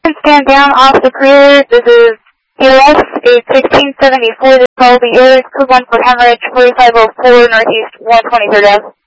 Stand down off the clear. This is ELS 81674. This call will be Air Crew 1 for hemorrhage 4504 Northeast 123rd Ave.